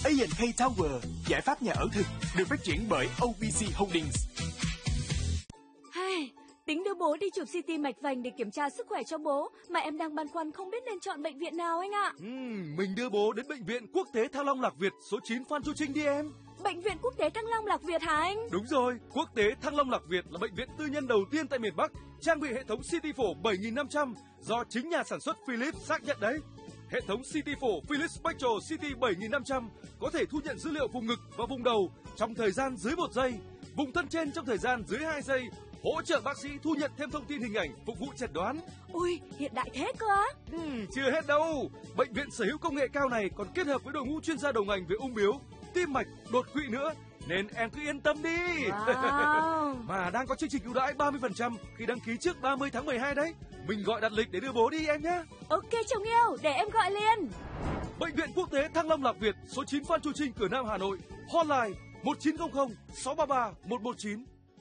A&K Tower, giải pháp nhà ở thực được phát triển bởi OBC Holdings. Tính đưa bố đi chụp CT mạch vành để kiểm tra sức khỏe cho bố, mà em đang băn khoăn không biết nên chọn bệnh viện nào anh ạ. Mình đưa bố đến Bệnh viện Quốc tế Thăng Long Lạc Việt số 9 Phan Chu Trinh đi em. Bệnh viện Quốc tế Thăng Long Lạc Việt hả anh? Đúng rồi, Quốc tế Thăng Long Lạc Việt là bệnh viện tư nhân đầu tiên tại miền Bắc, trang bị hệ thống CT phổ 7500 do chính nhà sản xuất Philips xác nhận đấy. Hệ thống CT phổ Philips Spectral CT 7500 có thể thu nhận dữ liệu vùng ngực và vùng đầu trong thời gian dưới 1 giây, vùng thân trên trong thời gian dưới 2 giây, hỗ trợ bác sĩ thu nhận thêm thông tin hình ảnh phục vụ chẩn đoán. Ui, hiện đại thế cơ á? Chưa hết đâu. Bệnh viện sở hữu công nghệ cao này còn kết hợp với đội ngũ chuyên gia đầu ngành về ung bướu, tim mạch, đột quỵ nữa, nên em cứ yên tâm đi. Wow. Mà đang có chương trình ưu đãi 30% khi đăng ký trước 30 tháng 12 đấy. Mình gọi đặt lịch để đưa bố đi em nhé. Ok chồng yêu, để em gọi liền. Bệnh viện Quốc tế Thăng Long Lạc Việt, số 9 Phan Chu Trinh, Cửa Nam, Hà Nội. Hotline 1900 633 119.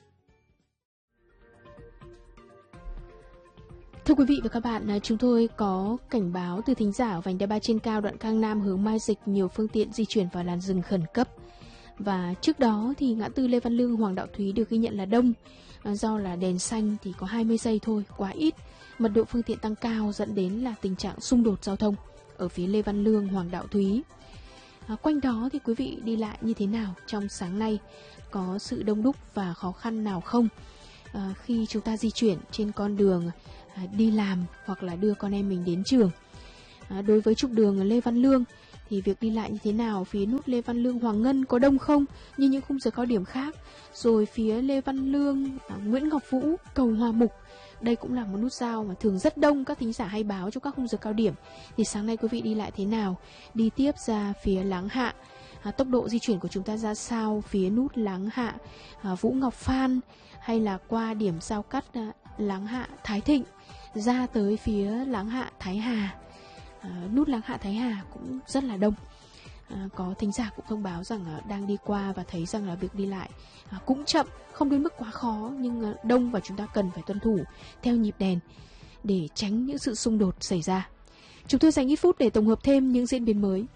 Thưa quý vị và các bạn, chúng tôi có cảnh báo từ thính giả ở vành đai 3 trên cao đoạn Cang Nam hướng Mai Dịch, nhiều phương tiện di chuyển vào làn rừng khẩn cấp. Và trước đó thì ngã tư Lê Văn Lương, Hoàng Đạo Thúy được ghi nhận là đông, do là đèn xanh thì có 20 giây thôi, quá ít. Mật độ phương tiện tăng cao dẫn đến là tình trạng xung đột giao thông ở phía Lê Văn Lương, Hoàng Đạo Thúy. Quanh đó thì quý vị đi lại như thế nào trong sáng nay? Có sự đông đúc và khó khăn nào không? Khi chúng ta di chuyển trên con đường đi làm hoặc là đưa con em mình đến trường. Đối với trục đường Lê Văn Lương thì việc đi lại như thế nào? Phía nút Lê Văn Lương Hoàng Ngân có đông không như những khung giờ cao điểm khác? Rồi phía Lê Văn Lương Nguyễn Ngọc Vũ, cầu Hòa Mục, đây cũng là một nút giao mà thường rất đông, các thính giả hay báo cho các khung giờ cao điểm. Thì sáng nay quý vị đi lại thế nào? Đi tiếp ra phía Láng Hạ, tốc độ di chuyển của chúng ta ra sao? Phía nút Láng Hạ Vũ Ngọc Phan, hay là qua điểm giao cắt Láng Hạ Thái Thịnh ra tới phía Láng Hạ Thái Hà. Nút Láng Hạ Thái Hà cũng rất là đông. Có thính giả cũng thông báo rằng đang đi qua và thấy rằng là việc đi lại cũng chậm, không đến mức quá khó, nhưng đông và chúng ta cần phải tuân thủ theo nhịp đèn để tránh những sự xung đột xảy ra. Chúng tôi dành ít phút để tổng hợp thêm những diễn biến mới.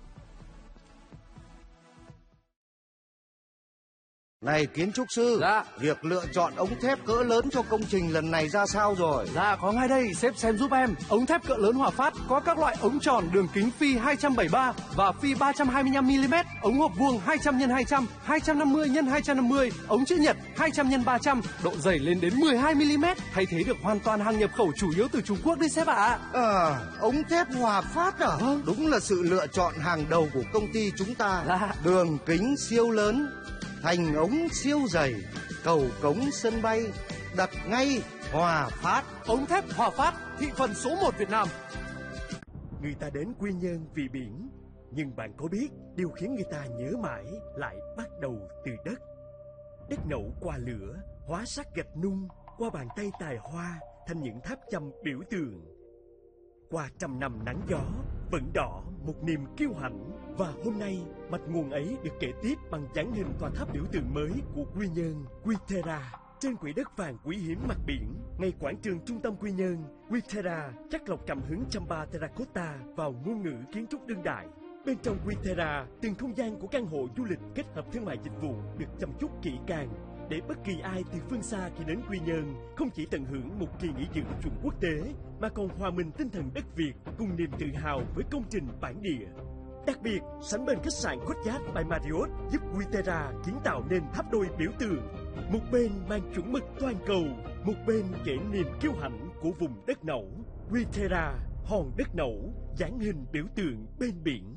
Này kiến trúc sư, việc lựa chọn ống thép cỡ lớn cho công trình lần này ra sao rồi? Dạ có ngay đây, sếp xem giúp em. Ống thép cỡ lớn Hòa Phát có các loại ống tròn đường kính phi 273 và phi 325mm, ống hộp vuông 200x200, 250x250, ống chữ nhật 200x300, độ dày lên đến 12mm, thay thế được hoàn toàn hàng nhập khẩu chủ yếu từ Trung Quốc đấy sếp ạ. Ống thép Hòa Phát à? Đúng là sự lựa chọn hàng đầu của công ty chúng ta. Đường kính siêu lớn, thành ống siêu dày, cầu cống sân bay, đặt ngay Hòa Phát. Ống thép Hòa Phát, thị phần số 1 Việt Nam. Người ta đến Quy Nhơn vì biển, nhưng bạn có biết điều khiến người ta nhớ mãi lại bắt đầu từ đất. Đất nậu qua lửa, hóa sắc gạch nung, qua bàn tay tài hoa thành những tháp chăm biểu tượng. Qua trăm năm nắng gió, vẫn đỏ một niềm kiêu hãnh. Và hôm nay, mạch nguồn ấy được kể tiếp bằng dáng hình tòa tháp biểu tượng mới của Quy Nhơn, Quy Terra. Trên quỹ đất vàng quý hiếm mặt biển, ngay quảng trường trung tâm Quy Nhơn, Quy Terra chắc lọc cảm hứng Chamba Terracotta vào ngôn ngữ kiến trúc đương đại. Bên trong Quy Terra, từng không gian của căn hộ du lịch kết hợp thương mại dịch vụ được chăm chút kỹ càng, để bất kỳ ai từ phương xa khi đến Quy Nhơn không chỉ tận hưởng một kỳ nghỉ dưỡng chuẩn quốc tế, mà còn hòa mình tinh thần đất Việt cùng niềm tự hào với công trình bản địa. Đặc biệt, sánh bên khách sạn Courtyard by Marriott giúp Quy Terra kiến tạo nên tháp đôi biểu tượng. Một bên mang chuẩn mực toàn cầu, một bên kể niềm kiêu hãnh của vùng đất nẩu. Quy Terra, hòn đất nẩu, dáng hình biểu tượng bên biển.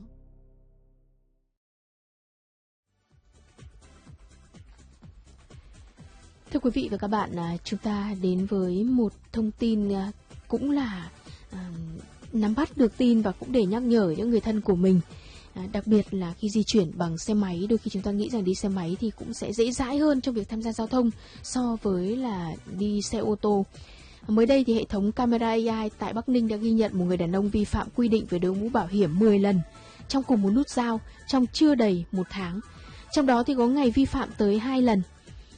Thưa quý vị và các bạn, chúng ta đến với một thông tin cũng là nắm bắt được tin và cũng để nhắc nhở những người thân của mình. Đặc biệt là khi di chuyển bằng xe máy, đôi khi chúng ta nghĩ rằng đi xe máy thì cũng sẽ dễ dãi hơn trong việc tham gia giao thông so với là đi xe ô tô. Mới đây thì hệ thống camera AI tại Bắc Ninh đã ghi nhận một người đàn ông vi phạm quy định về đội mũ bảo hiểm 10 lần trong cùng một nút giao trong chưa đầy 1 tháng. Trong đó thì có ngày vi phạm tới 2 lần.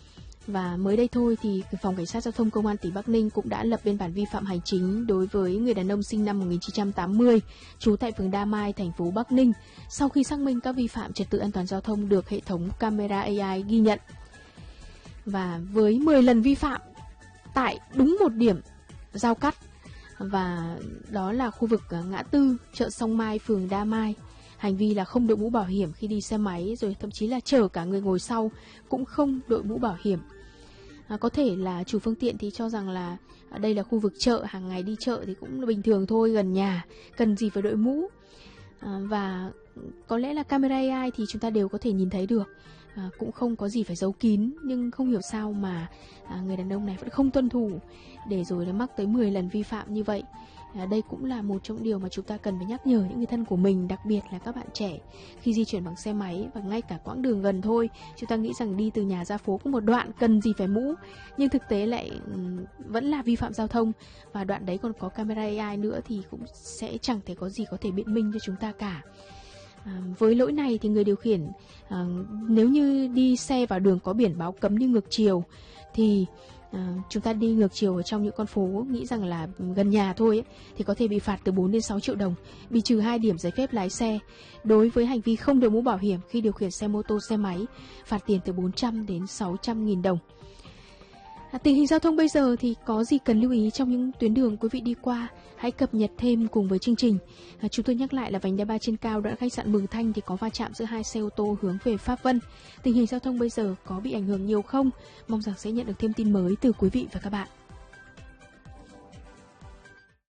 Và mới đây thôi thì Phòng Cảnh sát Giao thông Công an tỉnh Bắc Ninh cũng đã lập biên bản vi phạm hành chính đối với người đàn ông sinh năm 1980, trú tại phường Đa Mai, thành phố Bắc Ninh, sau khi xác minh các vi phạm trật tự an toàn giao thông được hệ thống camera AI ghi nhận. Và với 10 lần vi phạm tại đúng một điểm giao cắt, và đó là khu vực ngã tư chợ Song Mai, phường Đa Mai. Hành vi là không đội mũ bảo hiểm khi đi xe máy, rồi thậm chí là chở cả người ngồi sau cũng không đội mũ bảo hiểm. Có thể là chủ phương tiện thì cho rằng là đây là khu vực chợ, hàng ngày đi chợ thì cũng bình thường thôi, gần nhà, cần gì phải đội mũ. Và có lẽ là camera AI thì chúng ta đều có thể nhìn thấy được, cũng không có gì phải giấu kín. Nhưng không hiểu sao mà người đàn ông này vẫn không tuân thủ, để rồi nó mắc tới 10 lần vi phạm như vậy. Đây cũng là một trong điều mà chúng ta cần phải nhắc nhở những người thân của mình, đặc biệt là các bạn trẻ khi di chuyển bằng xe máy. Và ngay cả quãng đường gần thôi, chúng ta nghĩ rằng đi từ nhà ra phố có một đoạn cần gì phải mũ, nhưng thực tế lại vẫn là vi phạm giao thông. Và đoạn đấy còn có camera AI nữa thì cũng sẽ chẳng thể có gì có thể biện minh cho chúng ta cả. Với lỗi này thì người điều khiển nếu như đi xe vào đường có biển báo cấm đi ngược chiều thì chúng ta đi ngược chiều ở trong những con phố nghĩ rằng là gần nhà thôi ấy, thì có thể bị phạt từ 4 đến 6 triệu đồng, bị trừ 2 điểm giấy phép lái xe. Đối với hành vi không đội mũ bảo hiểm khi điều khiển xe mô tô, xe máy, phạt tiền từ 400 đến 600.000 đồng. Tình hình giao thông bây giờ thì có gì cần lưu ý trong những tuyến đường quý vị đi qua, hãy cập nhật thêm cùng với chương trình. Chúng tôi nhắc lại là vành đai 3 trên cao đoạn khách sạn Mường Thanh thì có va chạm giữa hai xe ô tô hướng về Pháp Vân. Tình hình giao thông bây giờ có bị ảnh hưởng nhiều không? Mong rằng sẽ nhận được thêm tin mới từ quý vị và các bạn.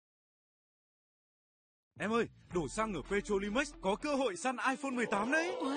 Em ơi, đổ xăng ở Petrolimex có cơ hội săn iPhone 18 đấy.